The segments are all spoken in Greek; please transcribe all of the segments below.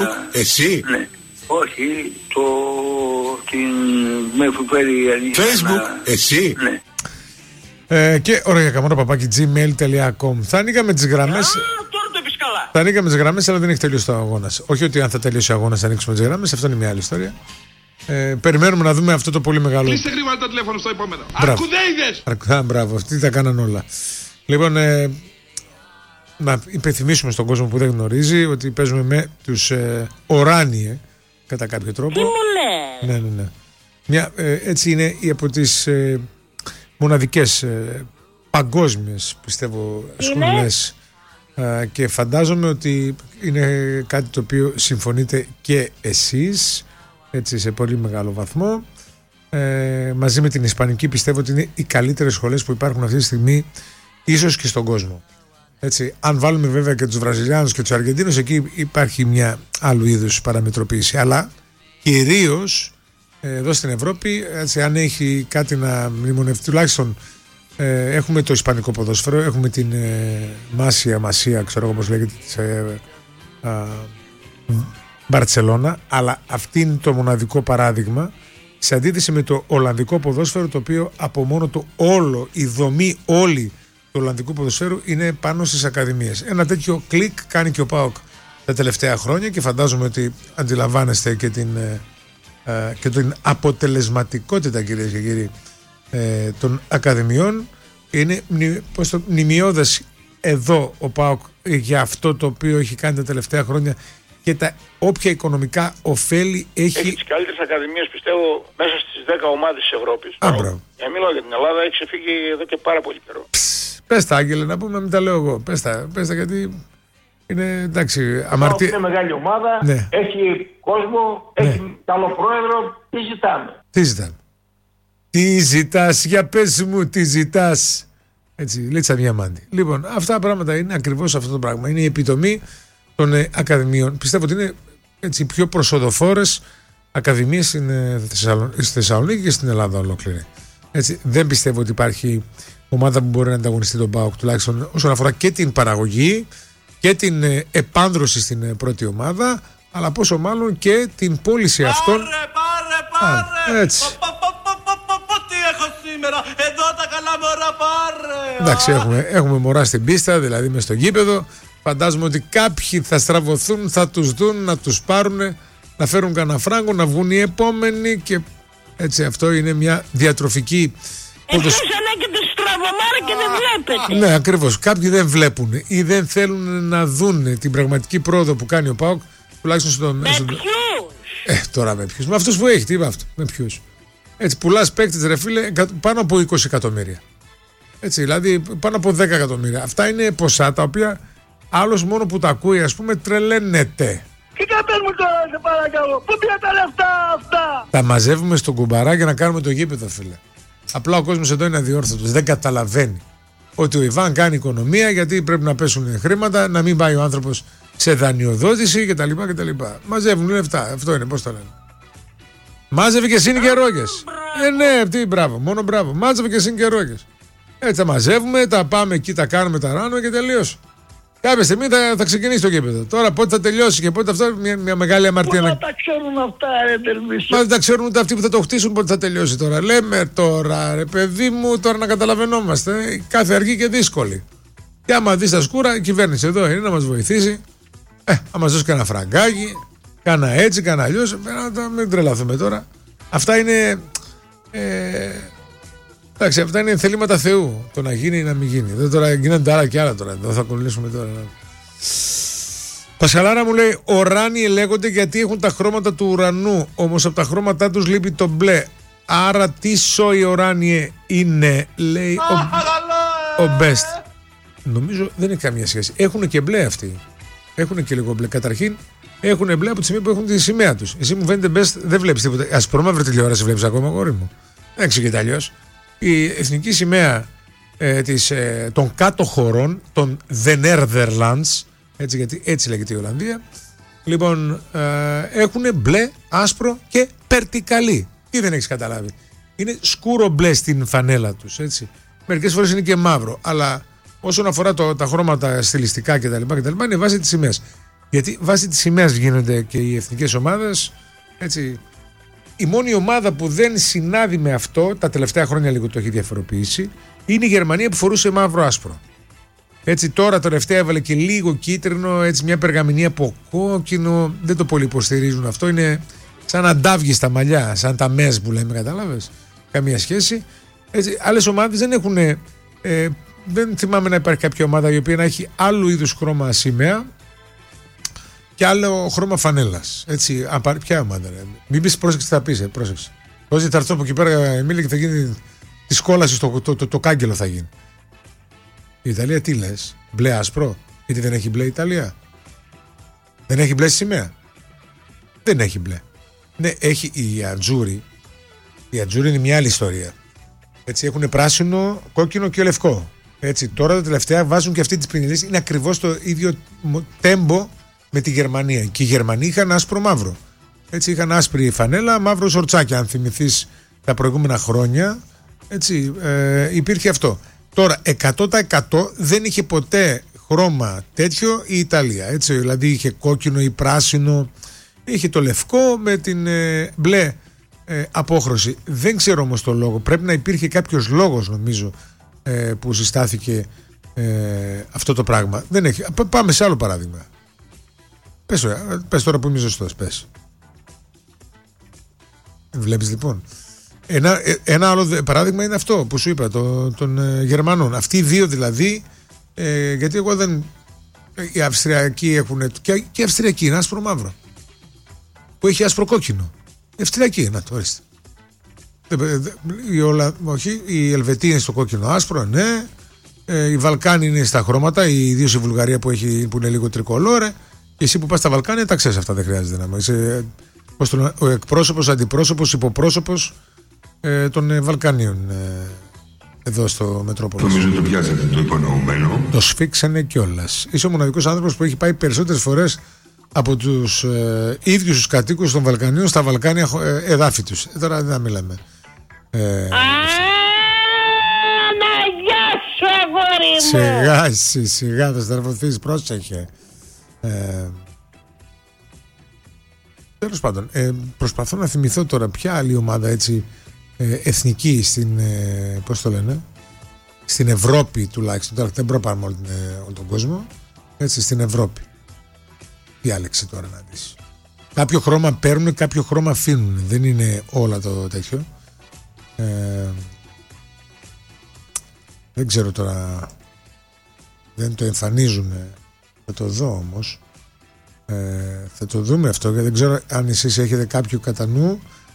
Εσύ? Ναι. Όχι, την Μεφουπέρη Facebook, εσύ? Ναι. Και ωραία, καμώνα παπάκι gmail.com. Θα ανοίγαμε τις γραμμές. Τώρα το είπες καλά. Θα ανοίγαμε τις γραμμές, αλλά δεν έχει τελειώσει ο αγώνας. Όχι ότι αν θα τελειώσει ο αγώνας θα ανοίξουμε τις γραμμές, αυτό είναι μια άλλη ιστορία. Περιμένουμε να δούμε αυτό το πολύ μεγάλο. Κλείστε γρήγορα το τηλέφωνο στο επόμενο. Αρκουδέιδες! Μπράβο, αυτοί τα κάναν όλα. Λοιπόν, να υπενθυμίσουμε στον κόσμο που δεν γνωρίζει ότι παίζουμε με τους Οράνιε κατά κάποιο τρόπο. Τι μου λες? Ναι. Έτσι είναι από τις μοναδικές παγκόσμιες, πιστεύω, σχολές και φαντάζομαι ότι είναι κάτι το οποίο συμφωνείτε και εσείς, έτσι, σε πολύ μεγάλο βαθμό. Μαζί με την Ισπανική πιστεύω ότι είναι οι καλύτερες σχολές που υπάρχουν αυτή τη στιγμή ίσως και στον κόσμο. Έτσι, αν βάλουμε βέβαια και τους Βραζιλιάνους και τους Αργεντίνους, εκεί υπάρχει μια άλλου είδους παραμετροποίηση, αλλά κυρίως εδώ στην Ευρώπη, έτσι, αν έχει κάτι να μνημονευτεί, τουλάχιστον έχουμε το ισπανικό ποδόσφαιρο, έχουμε την Μασία, ξέρω εγώ πώς λέγεται, της Μπαρτσελώνα, αλλά αυτή είναι το μοναδικό παράδειγμα σε αντίθεση με το Ολλανδικό ποδόσφαιρο, το οποίο από μόνο το όλο, η δομή όλη του Ολλανδικού ποδοσφαίρου είναι πάνω στις ακαδημίες. Ένα τέτοιο κλικ κάνει και ο ΠΑΟΚ τα τελευταία χρόνια και φαντάζομαι ότι αντιλαμβάνεστε και την αποτελεσματικότητα, κυρίες και κύριοι, των ακαδημιών. Είναι μνημιώδες εδώ ο ΠΑΟΚ για αυτό το οποίο έχει κάνει τα τελευταία χρόνια και τα όποια οικονομικά ωφέλη έχει τις καλύτερες ακαδημίες, πιστεύω, μέσα στις 10 ομάδες της Ευρώπης. Μιλάω για την Ελλάδα, έχει ξεφύγει εδώ και πάρα πολύ καιρό. Πες τα, Άγγελε, να πούμε, μην τα λέω εγώ. Πες τα γιατί είναι, εντάξει, αμαρτία. Είναι μεγάλη ομάδα, ναι. Έχει κόσμο, ναι. Έχει καλό πρόεδρο. Τι ζητάμε? Τι ζητάς, για πες μου, τι ζητάς. Έτσι, λίτσα διαμάντη. Λοιπόν, αυτά τα πράγματα είναι ακριβώς αυτό το πράγμα. Είναι η επιτομή των ακαδημίων. Πιστεύω ότι είναι έτσι, οι πιο προσοδοφόρες ακαδημίες στη Θεσσαλονίκη και στην Ελλάδα ολόκληρη. Έτσι, δεν πιστεύω ότι υπάρχει ομάδα που μπορεί να ανταγωνιστεί τον ΠΑΟΚ, τουλάχιστον όσον αφορά και την παραγωγή και την επάνδρωση στην πρώτη ομάδα, αλλά πόσο μάλλον και την πώληση αυτών. Πάρε! Έτσι. Τι έχω σήμερα, εδώ τα καλά μωρά, πάρε! Εντάξει, έχουμε μωρά στην πίστα, δηλαδή μες στο γήπεδο. Φαντάζομαι ότι κάποιοι θα στραβωθούν, θα τους δουν, να τους πάρουν, να φέρουν κανένα φράγκο, να βγουν οι επόμενοι και έτσι αυτό είναι μια διατροφική. Εκτός ανάγκη τους στραβωμάρα και δεν βλέπετε. Ναι, ακριβώς. Κάποιοι δεν βλέπουν ή δεν θέλουν να δουν την πραγματική πρόοδο που κάνει ο ΠΑΟΚ, τουλάχιστον στο με ποιους? Τώρα με ποιους? Με αυτούς που έχει, τι με αυτό, με ποιους? Έτσι, πουλάς παίκτες, ρε φίλε, πάνω από 20 εκατομμύρια. Έτσι, δηλαδή πάνω από 10 εκατομμύρια. Αυτά είναι ποσά τα οποία άλλος μόνο που τα ακούει, ας πούμε, τρελαίνεται. Τι πες μου τώρα, σε παρακαλώ, πού πια τα λεφτά αυτά? Τα μαζεύουμε στον κουμπαρά για να κάνουμε το γήπεδο, φίλε. Απλά ο κόσμος εδώ είναι αδιόρθωτος. Δεν καταλαβαίνει ότι ο Ιβάν κάνει οικονομία γιατί πρέπει να πέσουν χρήματα, να μην πάει ο άνθρωπος σε δανειοδότηση κτλ. Μαζεύουν λεφτά. Αυτό είναι, πώς το λένε. Μάζευε και συν και ρόγες. Ναι, τι μπράβο, μόνο μπράβο. Μάζευε και συν και ρόγες. Έτσι τα μαζεύουμε, τα πάμε εκεί, τα κάνουμε, τα ράνουμε και τελείωσε. Κάποια στιγμή θα ξεκινήσει το γήπεδο. Τώρα πότε θα τελειώσει και πότε αυτό, μια μεγάλη αμαρτία. Πού θα τα ξέρουν αυτά, ρε Τερβίσιο? Μα δεν τα ξέρουν ούτε αυτοί που θα το χτίσουν πότε θα τελειώσει τώρα. Λέμε τώρα, ρε παιδί μου, τώρα να καταλαβαίνόμαστε. Κάθε αργή και δύσκολη. Και άμα δεις τα σκούρα, η κυβέρνηση εδώ είναι να μας βοηθήσει. Να μας δώσει κανένα φραγκάκι, κανένα έτσι, κανένα αλλιώς. Μην τρελαθούμε τώρα. Αυτά είναι. Εντάξει, αυτά είναι θελήματα Θεού. Το να γίνει ή να μην γίνει. Δεν τώρα γίνονται άλλα και άλλα τώρα. Δεν θα κολλήσουμε τώρα. Πασχαλάρα μου λέει: Οράνιοι λέγονται γιατί έχουν τα χρώματα του ουρανού. Όμως από τα χρώματά τους λείπει το μπλε. Άρα τι σόι οράνιε είναι, λέει ο Best. Νομίζω δεν έχει καμία σχέση. Έχουν και μπλε αυτοί. Έχουν και λίγο μπλε. Καταρχήν έχουν μπλε από τη στιγμή που έχουν τη σημαία τους. Εσύ μου φαίνεται Best, δεν βλέπεις τίποτα. Ασπρόμαυρη τηλεόραση βλέπεις ακόμα, αγόρι μου. Δεν εξηγείται αλλιώς. Η εθνική σημαία των κάτω χωρών, των The Netherlands, έτσι, γιατί έτσι λέγεται η Ολλανδία, λοιπόν, έχουν μπλε, άσπρο και περτικαλί. Τι δεν έχεις καταλάβει? Είναι σκούρο μπλε στην φανέλα τους, έτσι. Μερικές φορές είναι και μαύρο, αλλά όσον αφορά τα χρώματα στιλιστικά κτλ. Είναι βάση της σημαίας. Γιατί βάσει της σημαίας γίνονται και οι εθνικές ομάδες. Έτσι. Η μόνη ομάδα που δεν συνάδει με αυτό, τα τελευταία χρόνια λίγο το έχει διαφοροποιήσει, είναι η Γερμανία που φορούσε μαύρο-άσπρο. Έτσι τώρα τελευταία έβαλε και λίγο κίτρινο, έτσι μια περγαμηνία από κόκκινο. Δεν το πολύ υποστηρίζουν αυτό. Είναι σαν αντάβγει στα μαλλιά, σαν τα μες που λέμε, κατάλαβες. Καμία σχέση. Έτσι, άλλες ομάδες δεν έχουν. Δεν θυμάμαι να υπάρχει κάποια ομάδα η οποία να έχει άλλου είδους χρώμα σημαία και άλλο χρώμα φανέλας. Έτσι, ποια ομάδα, ρε. Μην πεις πρόσεξε, θα πεις, πρόσεξε. Όσοι θα έρθω από εκεί πέρα, Εμίλη, και θα γίνει τη σκόλαση, το κάγκελο θα γίνει. Η Ιταλία τι λες, μπλε άσπρο, γιατί δεν έχει μπλε η Ιταλία. Δεν έχει μπλε σημαία. Δεν έχει μπλε. Ναι, έχει η ατζούρι. Η ατζούρι είναι μια άλλη ιστορία. Έτσι, έχουν πράσινο, κόκκινο και λευκό. Έτσι, τώρα τα τελευταία βάζουν και αυτή τις πινελίες. Είναι ακριβώς το ίδιο τέμπο με τη Γερμανία. Και οι Γερμανοί είχαν άσπρο-μαύρο. Έτσι, είχαν άσπρη φανέλα, μαύρο σορτσάκι. Αν θυμηθείς τα προηγούμενα χρόνια, έτσι, υπήρχε αυτό. Τώρα, 100% δεν είχε ποτέ χρώμα τέτοιο η Ιταλία. Έτσι, δηλαδή είχε κόκκινο ή πράσινο, είχε το λευκό με την μπλε απόχρωση. Δεν ξέρω όμως το λόγο. Πρέπει να υπήρχε κάποιος λόγος, νομίζω, που συστάθηκε αυτό το πράγμα. Δεν έχει. Πάμε σε άλλο παράδειγμα. Πες τώρα που είμαι ζωστός, πες. Βλέπεις λοιπόν. Ένα άλλο παράδειγμα είναι αυτό που σου είπα, των Γερμανών. Αυτοί οι δύο δηλαδή, γιατί εγώ δεν. Οι Αυστριακοί έχουν. Και οι Αυστριακοί είναι άσπρο μαύρο. Που έχει άσπρο κόκκινο. Η Αυστριακοί, να το ορίστε. Όχι, η Ελβετία είναι στο κόκκινο άσπρο, ναι. Οι Βαλκάνοι είναι στα χρώματα, ιδίως η Βουλγαρία που είναι λίγο τρικολόρε. Και εσύ που πας στα Βαλκάνια τα ξέρεις αυτά, δεν χρειάζεται να είσαι ο εκπρόσωπος, αντιπρόσωπος, υποπρόσωπος των Βαλκανίων εδώ στο Μετρόπολο. Νομίζω το πιάσατε το υπονοούμενο. Το σφίξανε κιόλας. Είσαι ο μοναδικός άνθρωπος που έχει πάει περισσότερες φορές από τους ίδιους τους κατοίκους των Βαλκανίων στα Βαλκάνια εδάφη τους. Τώρα δεν θα μιλάμε. Γεια σου, αγόρι μου. Σιγά θα στραφωθείς, πρόσεχε. Τέλος πάντων, προσπαθώ να θυμηθώ τώρα ποια άλλη ομάδα έτσι εθνική στην, πώς το λένε, στην Ευρώπη τουλάχιστον. Τώρα δεν μπορώ να πάρουμε όλο τον κόσμο. Έτσι, στην Ευρώπη. Διάλεξε τώρα να δεις. Κάποιο χρώμα παίρνουν, κάποιο χρώμα αφήνουν. Δεν είναι όλα το τέτοιο. Δεν ξέρω τώρα. Δεν το εμφανίζουν. Θα το δω όμως. Θα το δούμε αυτό. Γιατί δεν ξέρω αν εσείς έχετε κάποιο κατά νου.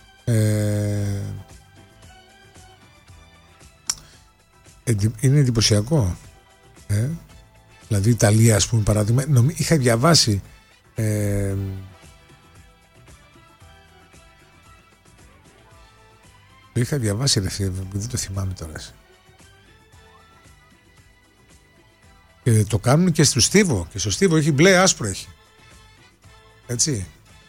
Είναι εντυπωσιακό. Δηλαδή η Ιταλία, ας πούμε, παράδειγμα, είχα διαβάσει το είχα διαβάσει, δεν το θυμάμαι τώρα. Και το κάνουν και στο Στίβο. Και στο Στίβο έχει μπλε άσπρο, έχει. Έτσι.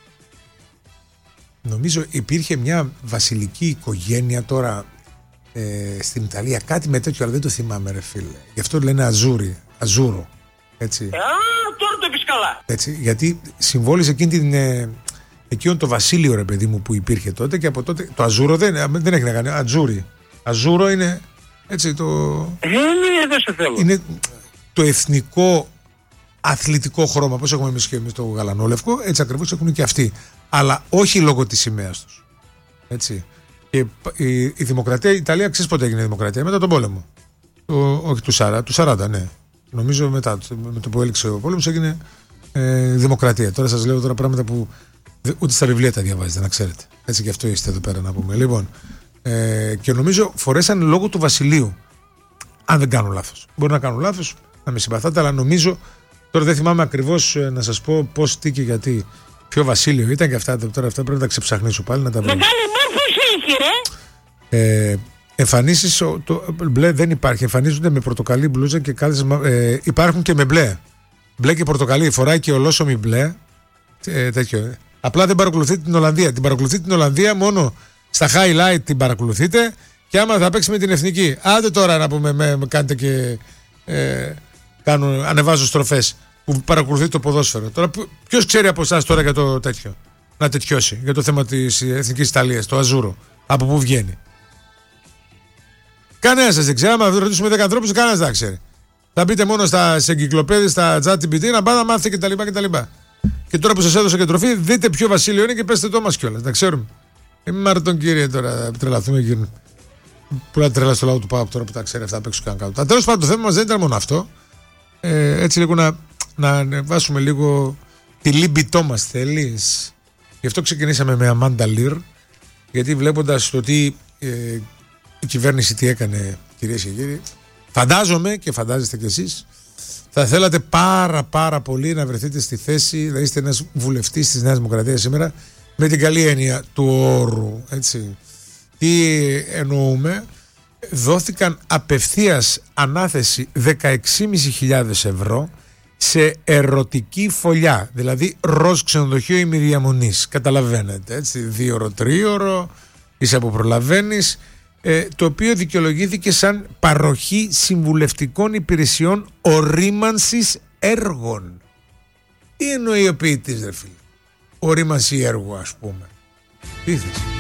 Νομίζω υπήρχε μια βασιλική οικογένεια τώρα στην Ιταλία, κάτι με τέτοιο, αλλά δεν το θυμάμαι, ρε φίλε. Γι' αυτό λένε αζούρο. Έτσι. Τώρα το είπες καλά. Έτσι, γιατί συμβόλισε εκείνο το βασίλειο, ρε παιδί μου, που υπήρχε τότε, και από τότε το αζούρο δεν έχει να κάνει. Αζούρο είναι έτσι Δεν σε θέλω. είναι το εθνικό αθλητικό χρώμα. Πώς έχουμε εμείς και εμείς το γαλανόλευκο, έτσι ακριβώς έχουν και αυτοί. Αλλά όχι λόγω της σημαίας τους. Έτσι. Και η δημοκρατία, η Ιταλία, ξέρεις πότε έγινε η δημοκρατία? Μετά τον πόλεμο. Όχι του 40, ναι. Νομίζω μετά, με το που έληξε ο πόλεμος, έγινε δημοκρατία. Τώρα σας λέω πράγματα που ούτε στα βιβλία τα διαβάζετε, να ξέρετε. Έτσι, και αυτό είστε εδώ πέρα να πούμε. Λοιπόν, και νομίζω φορέσαν λόγω του βασιλείου. Αν δεν κάνω λάθος. Μπορεί να κάνω λάθος, να με συμπαθάτε, αλλά νομίζω. Τώρα δεν θυμάμαι ακριβώς να σας πω πώς, τι και γιατί. Ποιο βασίλειο ήταν και αυτά. Τώρα αυτά πρέπει να τα ξεψαχνίσω πάλι, να τα βρω. Μεγάλη μόρφωση είχε, ρε. Εμφανίσεις, το μπλε δεν υπάρχει. Εμφανίζονται με πορτοκαλί μπλούζα και κάλεσες. Υπάρχουν και με μπλε. Μπλε και πορτοκαλί. Φοράει και ολόσωμη μπλε. Τέτοιο. Απλά δεν παρακολουθείτε την Ολλανδία. Την παρακολουθείτε την Ολλανδία μόνο στα highlight, την παρακολουθείτε. Και άμα θα παίξει με την εθνική. Άντε τώρα να πούμε, κάνετε και. Ανεβάζω στροφές. που παρακολουθεί το ποδόσφαιρο. Τώρα, ποιος ξέρει από εσάς τώρα για το τέτοιο, να τέτοιώσει, για το θέμα της Εθνικής Ιταλίας, το Αζούρο, από πού βγαίνει? Κανένας σας δεν ξέρει. Άμα ρωτήσουμε 10 ανθρώπους, κανένας δεν ξέρει. Θα μπείτε μόνο σε εγκυκλοπαίδες, στα ChatGPT, να πάτε να μάθετε κτλ. Και τώρα που σας έδωσα και τροφή, δείτε ποιο βασίλειο είναι και πέστε το μας κιόλας. Να ξέρουμε. Μην μάρτον κύριε τώρα, τρελαθούμε κύριε. Πού να τρελά στο λαό του ΠΑΟΚ τώρα που τα ξέρει αυτά απ' έξω και κάτω. Τέλος πάντων, το θέμα μας δεν ήταν μόνο αυτό. Έτσι λίγο να ανεβάσουμε λίγο τη λίμπητό μας, θέλεις? Γι' αυτό ξεκινήσαμε με Αμάντα Λιρ, γιατί βλέποντας το τι η κυβέρνηση τι έκανε, κυρίες και κύριοι, φαντάζομαι και φαντάζεστε κι εσείς, θα θέλατε πάρα πολύ να βρεθείτε στη θέση να είστε ένας βουλευτής της Νέας Δημοκρατίας σήμερα, με την καλή έννοια του όρου, έτσι. Τι εννοούμε? Δόθηκαν απευθείας ανάθεση 16.500 ευρώ σε ερωτική φωλιά, δηλαδή ροζ ξενοδοχείο ημιδιαμονής. Καταλαβαίνετε, έτσι, 2ωρο, 3ωρο, είσαι που προλαβαίνεις, το οποίο δικαιολογήθηκε σαν παροχή συμβουλευτικών υπηρεσιών ορίμανσης έργων. Τι εννοεί ο ποιητής, ρε φίλε? Ορίμανση έργου, ας πούμε. Τι θες?